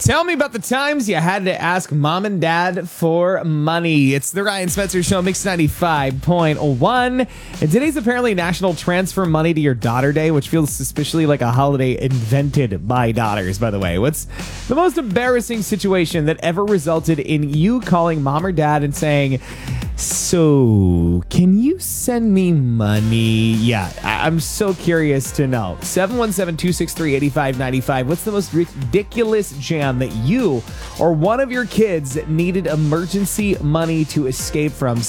Tell me about the times you had to ask mom and dad for money. It's the Ryan Spencer Show, Mix 95.1. And today's apparently National Transfer Money to Your Daughter Day, which feels suspiciously like a holiday invented by daughters, by the way. What's the most embarrassing situation that ever resulted in you calling mom or dad and saying, so, can you send me money? Yeah, I'm so curious to know. 717-263-8595. What's the most ridiculous jam that you or one of your kids needed emergency money to escape from?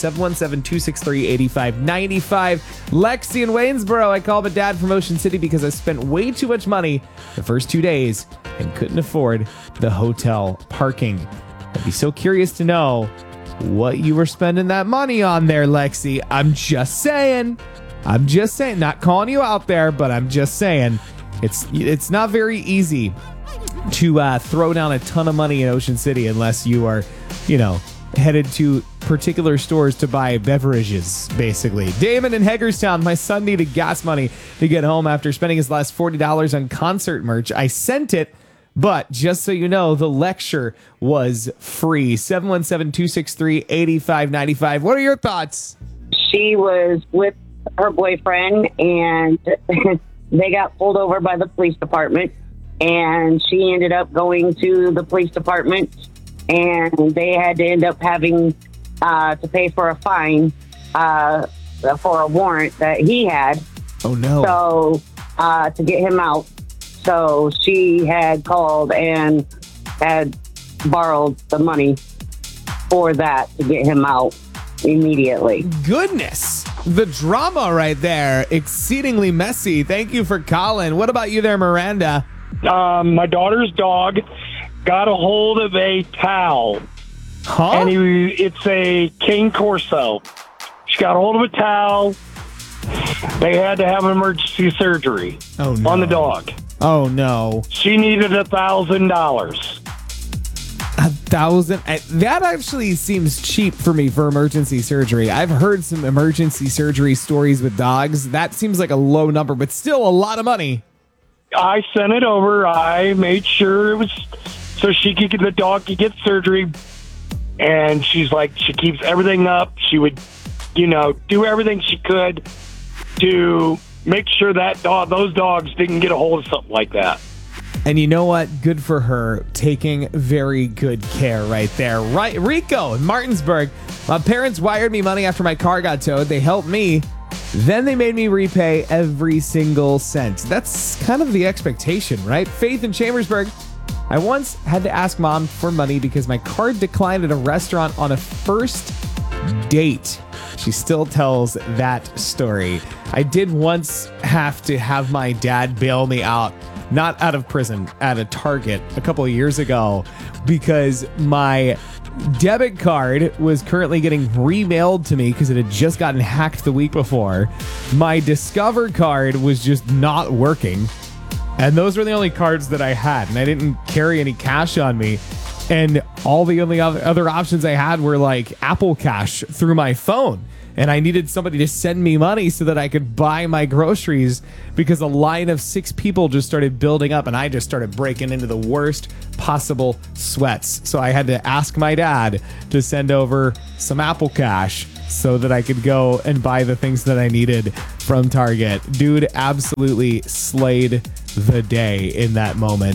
717-263-8595. Lexi in Waynesboro. I called my dad from Ocean City because I spent way too much money the first 2 days and couldn't afford the hotel parking. I'd be so curious to know what you were spending that money on there, Lexi. I'm just saying, not calling you out there, but I'm just saying it's not very easy to throw down a ton of money in Ocean City unless you are, headed to particular stores to buy beverages, basically. Damon in Hagerstown, my son needed gas money to get home after spending his last $40 on concert merch. I sent it, but just so you know, the lecture was free. 717-263-8595. What are your thoughts? She was with her boyfriend, and they got pulled over by the police department, and she ended up going to the police department, and they had to end up having to pay for a fine for a warrant that he had. Oh, no. So to get him out. So she had called and had borrowed the money for that to get him out immediately. Goodness. The drama right there. Exceedingly messy. Thank you for calling. What about you there, Miranda? My daughter's dog got a hold of a towel. Huh? And it's a Cane Corso. She got a hold of a towel. They had to have emergency surgery on the dog. Oh, no. She needed $1,000. $1,000? That actually seems cheap for me for emergency surgery. I've heard some emergency surgery stories with dogs. That seems like a low number, but still a lot of money. I sent it over. I made sure it was so the dog could get surgery. And she's like, she keeps everything up. She would, do everything she could to make sure that those dogs didn't get a hold of something like that. And you know what? Good for her. Taking very good care right there. Right, Rico in Martinsburg. My parents wired me money after my car got towed. They helped me. Then they made me repay every single cent. That's kind of the expectation, right? Faith in Chambersburg. I once had to ask mom for money because my card declined at a restaurant on a first date. She still tells that story. I did once have to have my dad bail me out, not out of prison, at a Target a couple of years ago, because my debit card was currently getting remailed to me because it had just gotten hacked the week before. My Discover card was just not working. And those were the only cards that I had, and I didn't carry any cash on me. And all the only other options I had were like Apple Cash through my phone. And I needed somebody to send me money so that I could buy my groceries because a line of 6 people just started building up and I just started breaking into the worst possible sweats. So I had to ask my dad to send over some Apple Cash so that I could go and buy the things that I needed from Target. Dude absolutely slayed the day in that moment.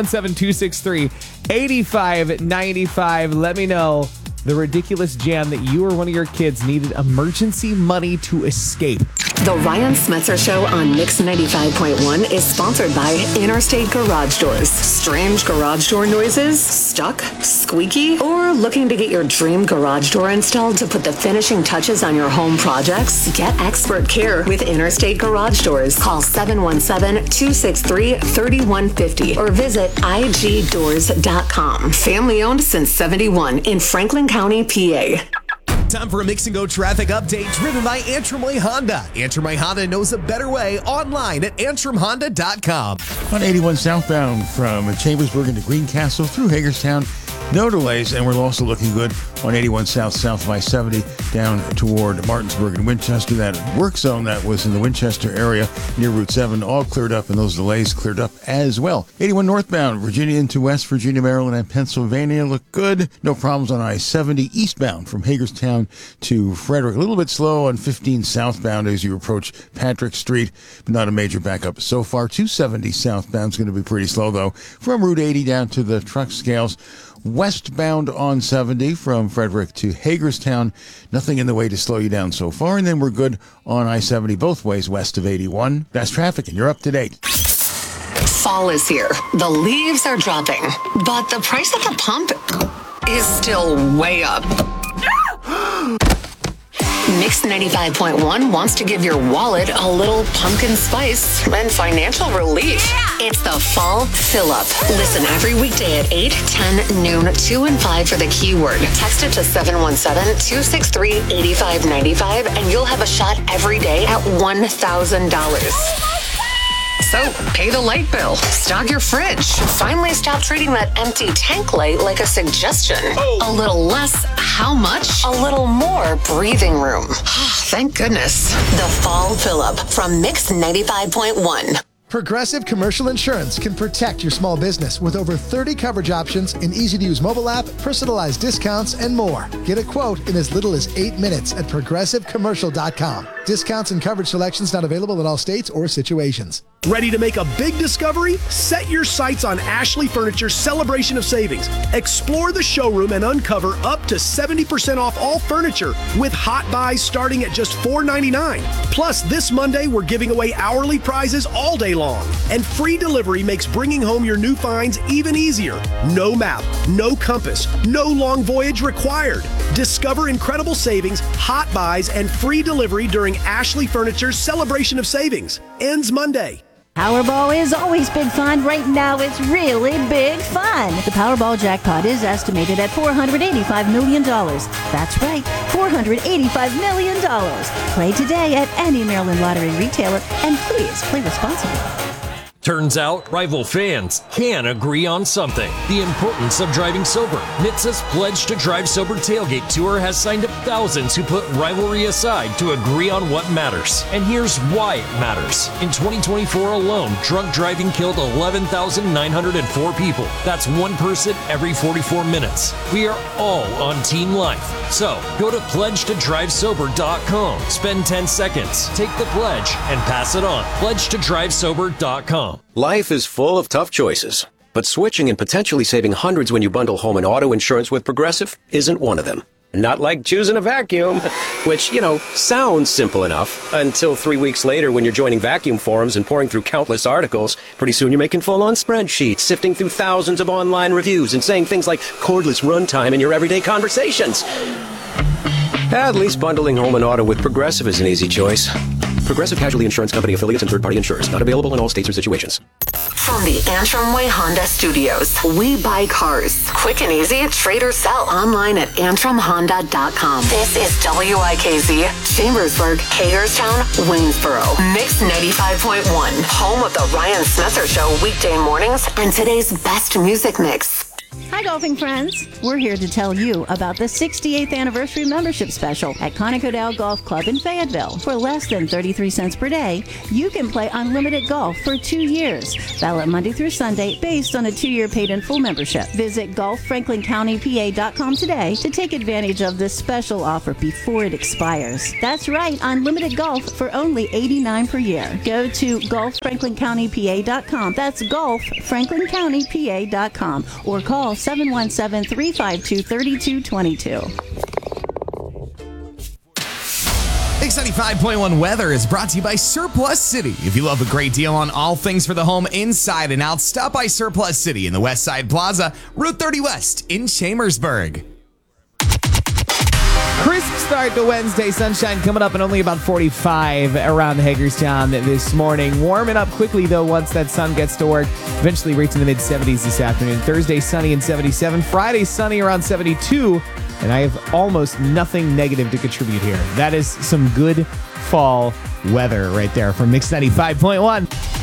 717-263-8595. Let me know the ridiculous jam that you or one of your kids needed emergency money to escape. The Ryan Smetzer Show on Mix 95.1 is sponsored by Interstate Garage Doors. Strange garage door noises? Stuck? Squeaky? Or looking to get your dream garage door installed to put the finishing touches on your home projects? Get expert care with Interstate Garage Doors. Call 717-263-3150 or visit igdoors.com. Family owned since 71 in Franklin County, PA. Time for a Mix and Go traffic update driven by Antrim Way Honda. Antrim Way Honda knows a better way online at antrimhonda.com. On 81 southbound from Chambersburg into Greencastle through Hagerstown, no delays, and we're also looking good on 81 south of I-70 down toward Martinsburg and Winchester. That work zone that was in the Winchester area near Route 7 all cleared up, and those delays cleared up as well. 81 northbound, Virginia into West Virginia, Maryland, and Pennsylvania look good. No problems on I-70 eastbound from Hagerstown to Frederick. A little bit slow on 15 southbound as you approach Patrick Street, but not a major backup so far. 270 southbound is going to be pretty slow, though, from Route 80 down to the truck scales. Westbound on 70 from Frederick to Hagerstown. Nothing in the way to slow you down so far. And then we're good on I-70 both ways west of 81. That's traffic, and you're up to date. Fall is here. The leaves are dropping, but the price at the pump is still way up. Mix 95.1 wants to give your wallet a little pumpkin spice and financial relief. It's the Fall Fill-Up. Listen every weekday at 8, 10, noon, 2, and 5 for the keyword. Text it to 717-263-8595 and you'll have a shot every day at $1,000. So, pay the light bill, stock your fridge, finally stop treating that empty tank light like a suggestion. A little less, how much? A little more breathing room. Thank goodness. The Fall Fill-Up from Mix 95.1. Progressive Commercial Insurance can protect your small business with over 30 coverage options, an easy-to-use mobile app, personalized discounts, and more. Get a quote in as little as 8 minutes at progressivecommercial.com. Discounts and coverage selections not available in all states or situations. Ready to make a big discovery? Set your sights on Ashley Furniture's Celebration of Savings. Explore the showroom and uncover up to 70% off all furniture with hot buys starting at just $4.99. Plus, this Monday, we're giving away hourly prizes all day long. And free delivery makes bringing home your new finds even easier. No map, no compass, no long voyage required. Discover incredible savings, hot buys, and free delivery during Ashley Furniture's Celebration of Savings. Ends Monday. Powerball is always big fun. Right now, it's really big fun. The Powerball jackpot is estimated at $485 million. That's right, $485 million. Play today at any Maryland Lottery retailer, and please play responsibly. Turns out, rival fans can agree on something. The importance of driving sober. NHTSA's Pledge to Drive Sober Tailgate Tour has signed up thousands who put rivalry aside to agree on what matters. And here's why it matters. In 2024 alone, drunk driving killed 11,904 people. That's one person every 44 minutes. We are all on Team Life. So, go to pledgetodrivesober.com. Spend 10 seconds, take the pledge, and pass it on. Pledgetodrivesober.com. Life is full of tough choices, but switching and potentially saving hundreds when you bundle home and auto insurance with Progressive isn't one of them. Not like choosing a vacuum, which, sounds simple enough until 3 weeks later when you're joining vacuum forums and pouring through countless articles. Pretty soon you're making full-on spreadsheets, sifting through thousands of online reviews and saying things like cordless runtime in your everyday conversations. At least bundling home and auto with Progressive is an easy choice. Progressive Casualty Insurance Company affiliates and third-party insurers. Not available in all states or situations. From the Antrim Way Honda Studios, we buy cars. Quick and easy, trade or sell online at antrimhonda.com. This is WIKZ, Chambersburg, Hagerstown, Waynesboro. Mix 95.1, home of the Ryan Smetzer Show weekday mornings and today's best music mix. Hi, golfing friends. We're here to tell you about the 68th anniversary membership special at Conocodale Golf Club in Fayetteville. For less than 33 cents per day, you can play unlimited golf for 2 years. Valid Monday through Sunday based on a 2-year paid-in-full membership. Visit golffranklincountypa.com today to take advantage of this special offer before it expires. That's right, unlimited golf for only $89 per year. Go to golffranklincountypa.com. That's golffranklincountypa.com or call 717-352-3222. Mix 95.1 weather is brought to you by Surplus City. If you love a great deal on all things for the home inside and out, stop by Surplus City in the West Side Plaza, Route 30 West in Chambersburg. Crisp start to Wednesday. Sunshine coming up and only about 45 around Hagerstown this morning. Warming up quickly, though, once that sun gets to work. Eventually reaching the mid-70s this afternoon. Thursday, sunny and 77. Friday, sunny around 72. And I have almost nothing negative to contribute here. That is some good fall weather right there from Mix 95.1.